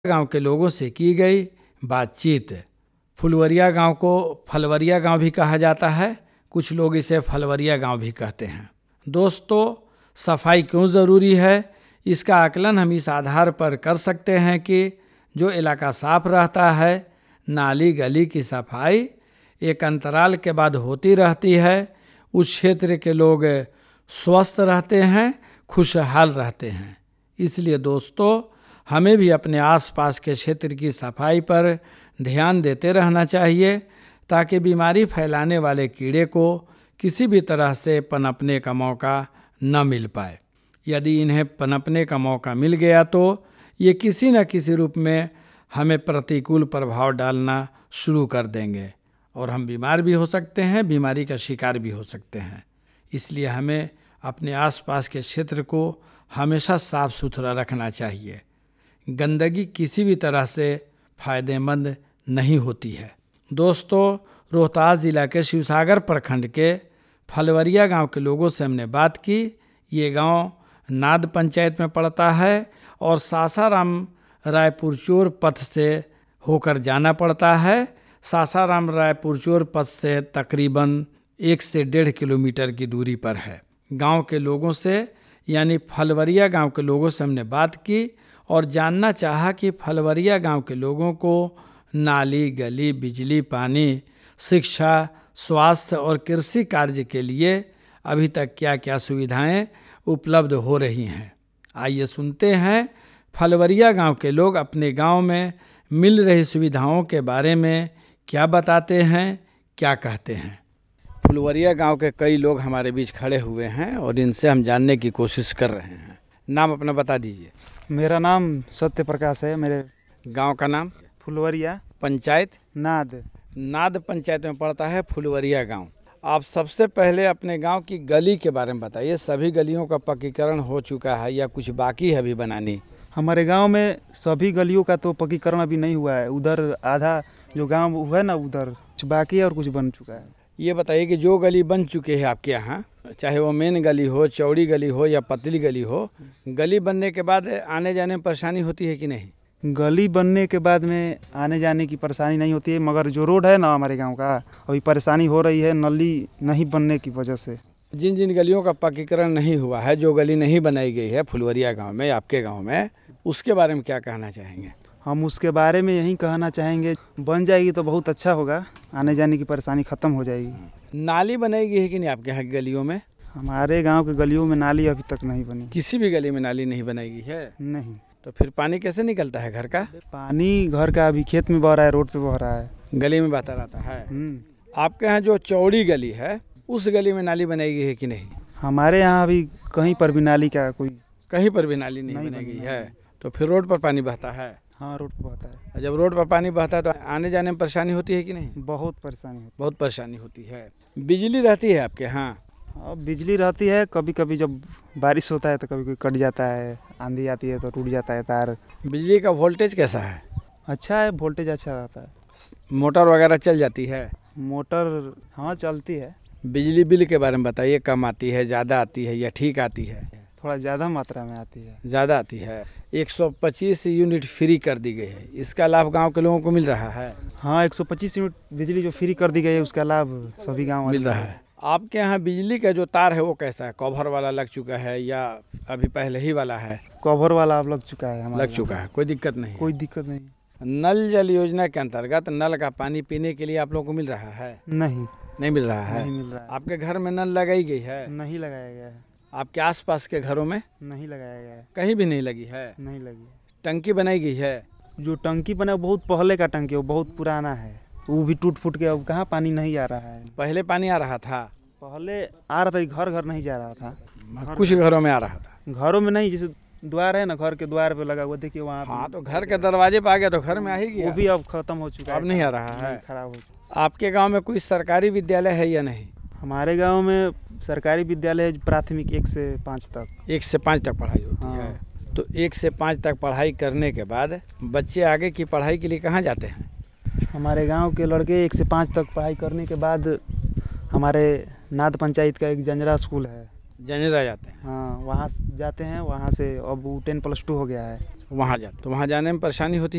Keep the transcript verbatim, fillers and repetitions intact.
गांव के लोगों से की गई बातचीत। फुलवरिया गांव को फलवरिया गांव भी कहा जाता है, कुछ लोग इसे फलवरिया गांव भी कहते हैं। दोस्तों, सफाई क्यों ज़रूरी है, इसका आकलन हम इस आधार पर कर सकते हैं कि जो इलाका साफ रहता है, नाली गली की सफाई एक अंतराल के बाद होती रहती है, उस क्षेत्र के लोग स्वस्थ रहते हैं, खुशहाल रहते हैं। इसलिए दोस्तों, हमें भी अपने आसपास के क्षेत्र की सफाई पर ध्यान देते रहना चाहिए ताकि बीमारी फैलाने वाले कीड़े को किसी भी तरह से पनपने का मौका न मिल पाए। यदि इन्हें पनपने का मौका मिल गया तो ये किसी न किसी रूप में हमें प्रतिकूल प्रभाव डालना शुरू कर देंगे और हम बीमार भी हो सकते हैं, बीमारी का शिकार भी हो सकते हैं। इसलिए हमें अपने आसपास के क्षेत्र को हमेशा साफ सुथरा रखना चाहिए। गंदगी किसी भी तरह से फायदेमंद नहीं होती है। दोस्तों, रोहतास ज़िला के शिवसागर प्रखंड के फलवरिया गांव के लोगों से हमने बात की। ये गांव नाद पंचायत में पड़ता है और सासाराम रायपुर चोर पथ से होकर जाना पड़ता है। सासाराम रायपुर चोर पथ से तकरीबन एक से डेढ़ किलोमीटर की दूरी पर है। गांव के लोगों से यानी फलवरिया गांव के लोगों से हमने बात की और जानना चाहा कि फलवरिया गांव के लोगों को नाली गली, बिजली, पानी, शिक्षा, स्वास्थ्य और कृषि कार्य के लिए अभी तक क्या क्या सुविधाएं उपलब्ध हो रही हैं। आइए सुनते हैं फलवरिया गांव के लोग अपने गांव में मिल रही सुविधाओं के बारे में क्या बताते हैं, क्या कहते हैं। फुलवरिया गांव के कई लोग हमारे बीच खड़े हुए हैं और इनसे हम जानने की कोशिश कर रहे हैं। नाम अपना बता दीजिए। मेरा नाम सत्य प्रकाश है। मेरे गांव का नाम? फुलवरिया। पंचायत? नाद। नाद पंचायत में पड़ता है फुलवरिया गांव। आप सबसे पहले अपने गांव की गली के बारे में बताइए। सभी गलियों का पक्कीकरण हो चुका है या कुछ बाकी है अभी बनानी? हमारे गांव में सभी गलियों का तो पक्कीकरण अभी नहीं हुआ है। उधर आधा जो गांव हुआ है ना, उधर कुछ बाकी है और कुछ बन चुका है। ये बताइए कि जो गली बन चुके हैं आपके यहाँ, चाहे वो मेन गली हो, चौड़ी गली हो या पतली गली हो, गली बनने के बाद आने जाने में परेशानी होती है कि नहीं? गली बनने के बाद में आने जाने की परेशानी नहीं होती है, मगर जो रोड है ना हमारे गांव का, अभी परेशानी हो रही है नली नहीं बनने की वजह से। जिन जिन गलियों का पक्कीकरण नहीं हुआ है, जो गली नहीं बनाई गई है फुलवरिया गांव में, आपके गांव में, उसके बारे में क्या कहना चाहेंगे? हम उसके बारे में यही कहना चाहेंगे, बन जाएगी तो बहुत अच्छा होगा, आने जाने की परेशानी ख़त्म हो जाएगी। नाली बनाई गई है कि नहीं आपके यहाँ गलियों में? हमारे गांव के गलियों में नाली अभी तक नहीं बनी। किसी भी गली में नाली नहीं बनाई गई है? नहीं। तो फिर पानी कैसे निकलता है घर का? पानी घर का अभी खेत में बह रहा है, रोड पे बह रहा है, गली में बहता रहता है। आपके यहाँ जो चौड़ी गली है, उस गली में नाली बनाई गई है कि नहीं? हमारे यहाँ अभी कहीं पर भी नाली का कोई कहीं पर भी नाली नहीं, नहीं बनाई गई है। तो फिर रोड पर पानी बहता है? हाँ, रोड पर बहता है। जब रोड पर पानी बहता है तो आने जाने में परेशानी होती है कि नहीं? बहुत परेशानी होती है। बहुत परेशानी होती है। बिजली रहती है आपके यहाँ? अब बिजली रहती है, कभी कभी जब बारिश होता है तो कभी कभी कट जाता है, आंधी आती है तो टूट जाता है तार। बिजली का वोल्टेज कैसा है? अच्छा है, वोल्टेज अच्छा रहता है। मोटर वगैरह चल जाती है? मोटर हाँ चलती है। बिजली बिल के बारे में बताइए, कम आती है, ज़्यादा आती है या ठीक आती है? थोड़ा ज़्यादा मात्रा में आती है। ज़्यादा आती है। एक सौ पच्चीस यूनिट फ्री कर दी गई है, इसका लाभ गांव के लोगों को मिल रहा है? हाँ, एक सौ पच्चीस यूनिट बिजली जो फ्री कर दी गई है उसका लाभ सभी गाँव मिल रहा है। आपके यहाँ बिजली का जो तार है वो कैसा है? कवर वाला लग चुका है या अभी पहले ही वाला है? कवर वाला अब लग चुका है। लग चुका है, कोई दिक्कत नहीं? कोई दिक्कत नहीं। नल जल योजना के अंतर्गत नल का पानी पीने के लिए आप लोगों को मिल रहा है? नहीं, नहीं मिल रहा है। नहीं मिल रहा है। आपके घर में नल लगाई गई है? नहीं लगाया गया है। आपके आसपास के घरों में? नहीं लगाया गया है। कहीं भी नहीं लगी है? नहीं लगी। टंकी बनाई गई है? जो टंकी बना बहुत पहले का टंकी, वो बहुत पुराना है, वो भी टूट फूट के अब कहाँ पानी नहीं आ रहा है। पहले पानी आ रहा था? पहले आ रहा था, घर घर नहीं जा रहा था। कुछ घरों में आ रहा था। घरों में नहीं, जैसे द्वार है ना, घर के द्वार पे लगा हुआ, देखिए वहाँ। हाँ, तो घर के दरवाजे पे आ गया तो घर में आ ही गया। वो भी अब खत्म हो चुका है, अब नहीं आ रहा है, खराब हो चुका। आपके गांव में कोई सरकारी विद्यालय है या नहीं? हमारे गांव में सरकारी विद्यालय प्राथमिक एक से पाँच तक। एक से पाँच तक पढ़ाई होती हाँ। है। तो एक से पाँच तक पढ़ाई करने के बाद बच्चे आगे की पढ़ाई के लिए कहाँ जाते हैं? हमारे गाँव के लड़के एक से पाँच तक पढ़ाई करने के बाद हमारे नाद पंचायत का एक जंजरा स्कूल है, जंजरा जाते हैं। हाँ, वहाँ जाते हैं। वहाँ से अब वो टेन प्लस टू हो गया है, वहाँ जाते। तो वहाँ जाने में परेशानी होती